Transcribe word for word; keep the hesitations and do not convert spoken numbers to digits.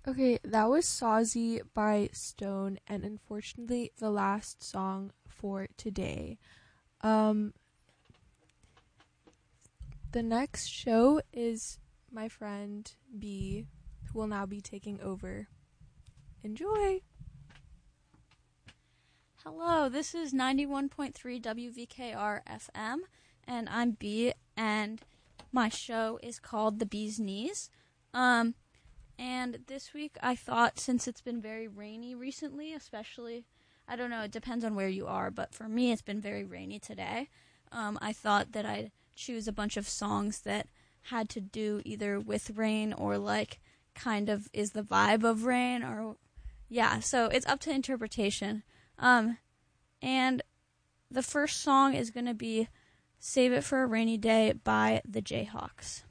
Okay, that was Sawsy by Stone, and unfortunately, the last song for today. Um, the next show is my friend B, who will now be taking over. Enjoy! Hello, this is ninety-one point three W V K R F M, and I'm B, and my show is called The Bee's Knees. Um, and this week I thought, since it's been very rainy recently, especially, I don't know, it depends on where you are, but for me it's been very rainy today. Um, I thought that I'd choose a bunch of songs that had to do either with rain or like kind of is the vibe of rain, or yeah, so it's up to interpretation. Um, and the first song is going to be Save It for a Rainy Day by the Jayhawks.